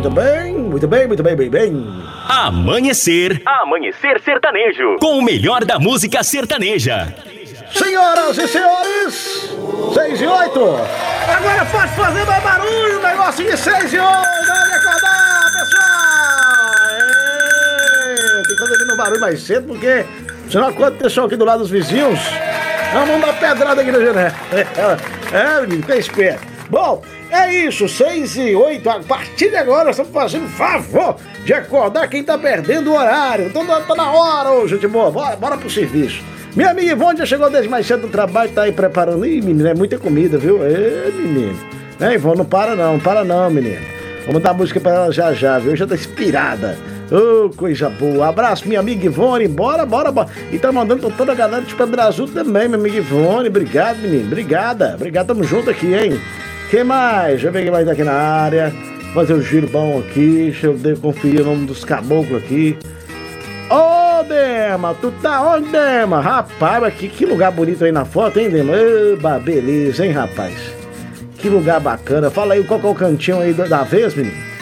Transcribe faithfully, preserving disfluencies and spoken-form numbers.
muito bem, muito bem, muito bem, bem, bem. Amanhecer, Amanhecer Sertanejo, com o melhor da música sertaneja. Senhoras e senhores, seis e oito. Agora pode fazer mais barulho, negócio de seis e oito. Olha, acordar, pessoal. É, tem que fazer no barulho mais cedo, porque senão quando o pessoal aqui do lado dos vizinhos, nós vamos dar pedrada aqui na janela. É, menino, fica esperto. Bom, é isso, seis e oito. A partir de agora, estamos fazendo favor de acordar quem tá perdendo o horário. Então tá na hora, ô, gente boa. Bora, bora pro serviço. Minha amiga Ivone já chegou desde mais cedo do trabalho, tá aí preparando. Ih, menino, é muita comida, viu? Ê, menino. É, Ivone, não para não, não para não, menino. Vamos dar música pra ela já já, viu? Já tá inspirada. Ô, oh, coisa boa. Abraço, minha amiga Ivone. Bora, bora, bora. E tá mandando pra toda a galera de Pedro Azul também, minha amiga Ivone. Obrigado, menino. Obrigada. Obrigado, tamo junto aqui, hein? Quem mais? Deixa eu ver quem mais tá aqui na área. Fazer um giro bom aqui. Deixa eu conferir o nome dos caboclos aqui. Ô, oh, Dema, tu tá onde, Dema? Rapaz, aqui, que lugar bonito aí na foto, hein, Dema? Eba, beleza, hein, rapaz? Que lugar bacana. Fala aí, qual que é o cantinho aí da vez, menino?